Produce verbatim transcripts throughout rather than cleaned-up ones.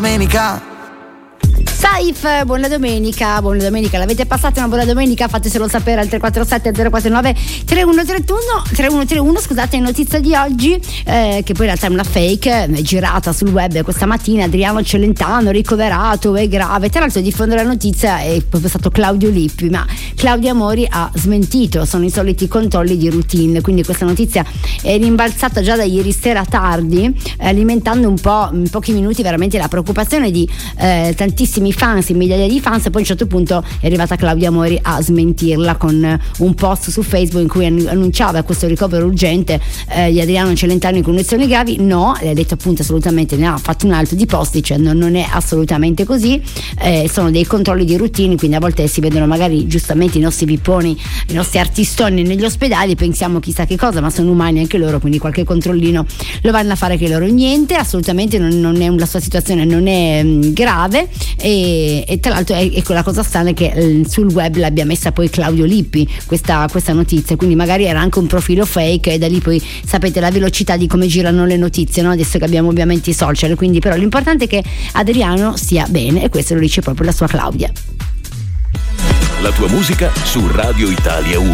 Domenica. Saif, buona domenica, buona domenica, l'avete passata una buona domenica? Fatecelo sapere al tre quattro sette zero quattro nove tre uno tre uno tre uno tre uno. Scusate, notizia di oggi, eh, che poi in realtà è una fake, è girata sul web questa mattina. Adriano Celentano ricoverato, è grave. Tra l'altro a diffondere la notizia è proprio stato Claudio Lippi, ma Claudia Mori ha smentito, sono i soliti controlli di routine, quindi questa notizia è rimbalzata già da ieri sera tardi, eh, alimentando un po' in pochi minuti veramente la preoccupazione di eh, tantissimi fans, migliaia di fans. Poi a un certo punto è arrivata Claudia Mori a smentirla con un post su Facebook in cui annunciava questo ricovero urgente eh, di Adriano Celentano in condizioni gravi. No, le ha detto appunto assolutamente, ne ha fatto un altro di post dicendo non è assolutamente così, eh, sono dei controlli di routine, quindi a volte si vedono magari giustamente i nostri pipponi, i nostri artistoni negli ospedali, pensiamo chissà che cosa, ma sono umani anche loro, quindi qualche controllino lo vanno a fare che loro. Niente, assolutamente non, non è, la sua situazione non è mh, grave. E E, e tra l'altro ecco, la cosa strana è che eh, sul web l'abbia messa poi Claudio Lippi questa, questa notizia, quindi magari era anche un profilo fake, e da lì poi sapete la velocità di come girano le notizie, no? Adesso che abbiamo ovviamente i social, quindi però l'importante è che Adriano stia bene, e questo lo dice proprio la sua Claudia. La tua musica su Radio Italia uno.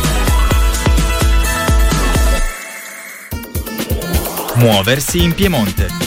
Muoversi in Piemonte.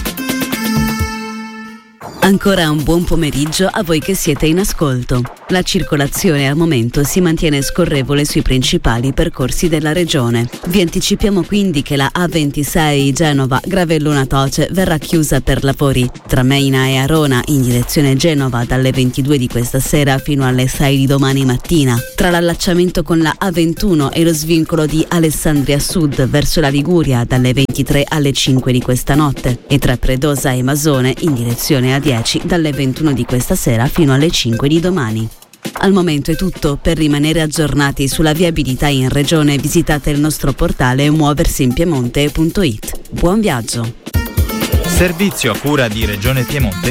Ancora un buon pomeriggio a voi che siete in ascolto. La circolazione al momento si mantiene scorrevole sui principali percorsi della regione. Vi anticipiamo quindi che la A ventisei Genova Gravellona Toce verrà chiusa per lavori tra Meina e Arona in direzione Genova dalle ventidue di questa sera fino alle sei di domani mattina. Tra l'allacciamento con la A ventuno e lo svincolo di Alessandria Sud verso la Liguria dalle ventitré alle cinque di questa notte, e tra Predosa e Masone in direzione A dieci dalle ventuno di questa sera fino alle cinque di domani. Al momento è tutto. Per rimanere aggiornati sulla viabilità in regione visitate il nostro portale muoversinpiemonte punto it. Buon viaggio! Servizio a cura di Regione Piemonte